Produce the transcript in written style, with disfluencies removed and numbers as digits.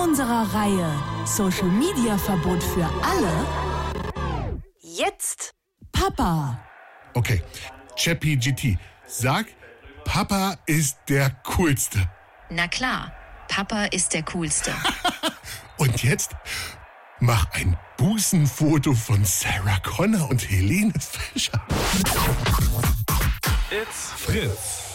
unserer Reihe Social Media Verbot für alle. Jetzt Papa. Okay, ChatGPT, sag, Papa ist der Coolste. Na klar, Papa ist der Coolste. Und jetzt mach ein Busenfoto von Sarah Connor und Helene Fischer. It's Fritz.